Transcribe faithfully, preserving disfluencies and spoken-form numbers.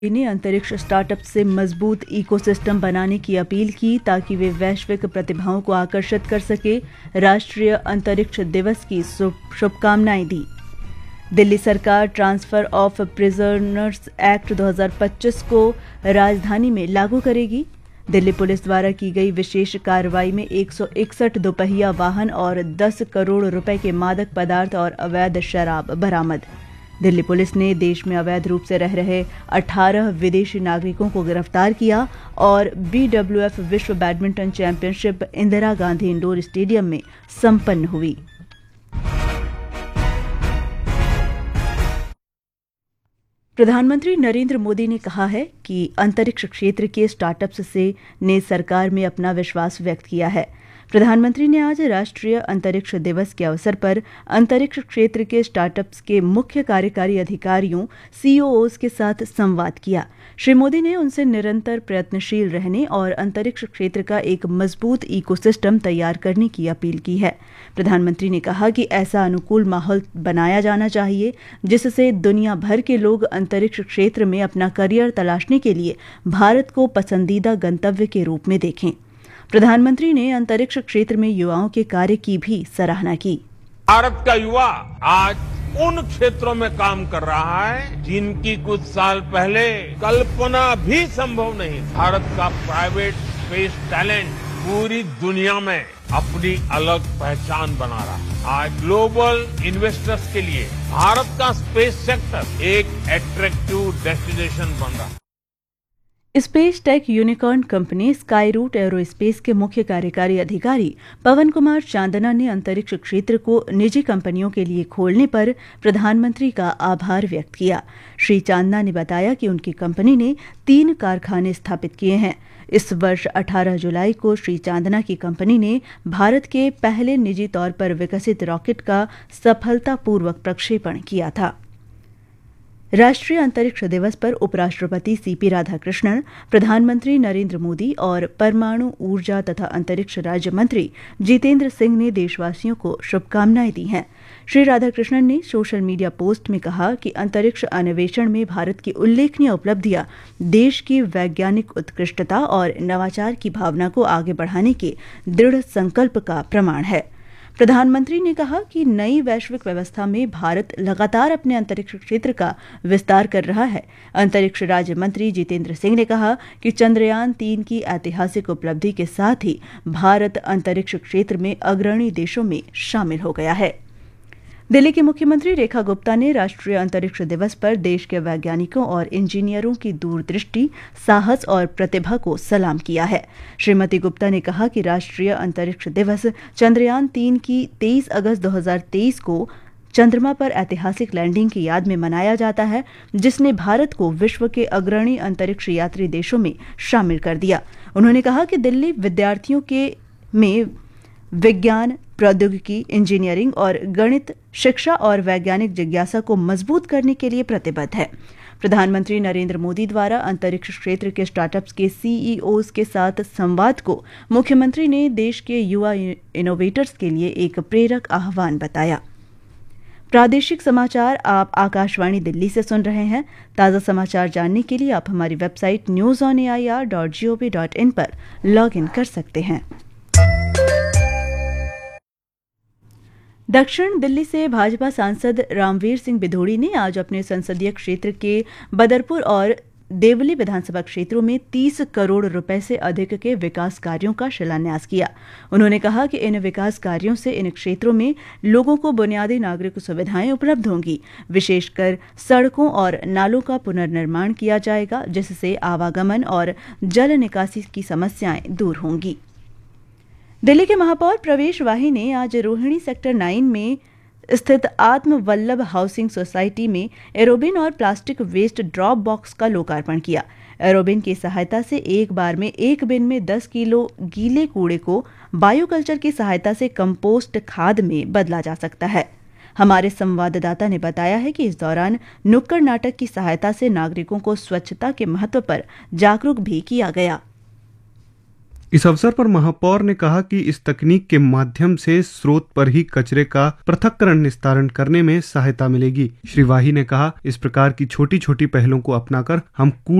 ने अंतरिक्ष स्टार्टअप से मजबूत इकोसिस्टम बनाने की अपील की ताकि वे वैश्विक प्रतिभाओं को आकर्षित कर सके। राष्ट्रीय अंतरिक्ष दिवस की शुभकामनाएं दी। दिल्ली सरकार ट्रांसफर ऑफ प्रिजनर्स एक्ट दो हज़ार पच्चीस को राजधानी में लागू करेगी। दिल्ली पुलिस द्वारा की गई विशेष कार्रवाई में एक सौ इकसठ दोपहिया वाहन और दस करोड़ रुपए के मादक पदार्थ और अवैध शराब बरामद। दिल्ली पुलिस ने देश में अवैध रूप से रह रहे अठारह विदेशी नागरिकों को गिरफ्तार किया और बी डब्ल्यू एफ विश्व badminton championship Indira Gandhi indoor stadium में संपन्न हुई। प्रधानमंत्री नरेंद्र मोदी ने कहा है कि अंतरिक्ष क्षेत्र के स्टार्टअप्स से ने सरकार में अपना विश्वास व्यक्त किया है। प्रधानमंत्री ने आज राष्ट्रीय अंतरिक्ष दिवस के अवसर पर अंतरिक्ष क्षेत्र के स्टार्टअप्स के मुख्य कार्यकारी अधिकारियों सी ई ओज़ के साथ संवाद किया। श्री मोदी ने उनसे निरंतर प्रयत्नशील रहने और अंतरिक्ष क्षेत्र का एक मजबूत इकोसिस्टम तैयार करने की अपील की है। प्रधानमंत्री ने कहा कि ऐसा अनुकूल माहौल बनाया जाना चाहिए जिससे दुनिया भर के लोग अंतरिक्ष क्षेत्र में अपना करियर तलाशने के लिए भारत को पसंदीदा गंतव्य के रूप में देखें। प्रधानमंत्री ने अंतरिक्ष क्षेत्र में युवाओं के कार्य की भी सराहना की। भारत का युवा आज उन क्षेत्रों में काम कर रहा है जिनकी कुछ साल पहले कल्पना भी संभव नहीं। भारत का प्राइवेट स्पेस टैलेंट पूरी दुनिया में अपनी अलग पहचान बना रहा है। आज ग्लोबल इन्वेस्टर्स के लिए भारत का स्पेस सेक्टर एक अट्रैक्टिव डेस्टिनेशन बन रहा है। Space tech unicorn company sky root aerospace के मुख्य कार्यकारी अधिकारी पवन कुमार चांदना ने अंतरिक्ष क्षेत्र को निजी कंपनियों के लिए खोलने पर प्रधानमंत्री का आभार व्यक्त किया। श्री चांदना ने बताया कि उनकी कंपनी ने तीन कारखाने स्थापित किए हैं। इस वर्ष अठारह जुलाई को श्री चांदना की कंपनी ने भारत के पहले निजी तौर पर विकसित रॉकेट का सफलतापूर्वक प्रक्षेपण किया था। राष्ट्रीय अंतरिक्ष दिवस पर उपराष्ट्रपति सी पी राधाकृष्णन, प्रधानमंत्री नरेंद्र मोदी और परमाणु ऊर्जा तथा अंतरिक्ष राज्य मंत्री जितेंद्र सिंह ने देशवासियों को शुभकामनाएं दी हैं। श्री राधाकृष्णन ने सोशल मीडिया पोस्ट में कहा कि अंतरिक्ष अन्वेषण में भारत की उल्लेखनीय उपलब्धियां देश की वैज्ञानिक उत्कृष्टता और नवाचार की भावना को आगे बढ़ाने के दृढ़ संकल्प का प्रमाण है। प्रधानमंत्री ने कहा कि नई वैश्विक व्यवस्था में भारत लगातार अपने अंतरिक्ष क्षेत्र का विस्तार कर रहा है। अंतरिक्ष राज्य मंत्री जितेंद्र सिंह ने कहा कि चंद्रयान तीन की ऐतिहासिक उपलब्धि के साथ ही भारत अंतरिक्ष क्षेत्र में अग्रणी देशों में शामिल हो गया है। दिल्ली की मुख्यमंत्री रेखा गुप्ता ने राष्ट्रीय अंतरिक्ष दिवस पर देश के वैज्ञानिकों और इंजीनियरों की दूरदृष्टि, साहस और प्रतिभा को सलाम किया है। श्रीमती गुप्ता ने कहा कि राष्ट्रीय अंतरिक्ष दिवस चंद्रयान तीन की तेईस अगस्त दो हज़ार तेईस को चंद्रमा पर ऐतिहासिक लैंडिंग की याद में मनाया जाता है, जिसने भारत को विश्व के अग्रणी अंतरिक्ष यात्री देशों में शामिल कर दिया। उन्होंने कहा कि दिल्ली विद्यार्थियों के में विज्ञान, प्रौद्योगिकी, इंजीनियरिंग और गणित शिक्षा और वैज्ञानिक जिज्ञासा को मजबूत करने के लिए प्रतिबद्ध है। प्रधानमंत्री नरेंद्र मोदी द्वारा अंतरिक्ष क्षेत्र के स्टार्टअप्स के सी ई ओज़ के साथ संवाद को मुख्यमंत्री ने देश के युवा इनोवेटर्स के लिए एक प्रेरक आह्वान बताया। प्रादेशिक समाचार आप आकाशवाणी दिल्ली से सुन रहे हैं। ताज़ा समाचार जानने के लिए आप हमारी website news on A I R dot G O V dot in पर लॉग इन कर सकते हैं। दक्षिण दिल्ली से भाजपा सांसद रामवीर सिंह बिधोड़ी ने आज अपने संसदीय क्षेत्र के बदरपुर और देवली विधानसभा क्षेत्रों में तीस करोड़ रुपए से अधिक के विकास कार्यों का शिलान्यास किया। उन्होंने कहा कि इन विकास कार्यों से इन क्षेत्रों में लोगों को बुनियादी नागरिक सुविधाएं उपलब्ध होंगी। विशेषकर सड़कों और नालों का पुनर्निर्माण किया जाएगा, जिससे आवागमन और जल निकासी की समस्याएं दूर होंगी। दिल्ली के महापौर प्रवेश वाही ने आज रोहिणी सेक्टर नाइन में स्थित आत्म वल्लभ हाउसिंग सोसाइटी में एरोबिन और प्लास्टिक वेस्ट ड्रॉप बॉक्स का लोकार्पण किया। एरोबिन की सहायता से एक बार में एक बिन में दस किलो गीले कूड़े को बायोकल्चर की सहायता से कंपोस्ट खाद में बदला जा सकता है। हमारे संवाददाता ने बताया है कि इस दौरान नुक्कड़ नाटक की सहायता से नागरिकों को स्वच्छता के महत्व पर जागरूक भी किया गया। इस अवसर पर महापौर ने कहा कि इस तकनीक के माध्यम से स्रोत पर ही कचरे का पृथक्करण निस्तारण करने में सहायता मिलेगी। श्री वाही ने कहा, इस प्रकार की छोटी छोटी पहलों को अपनाकर हम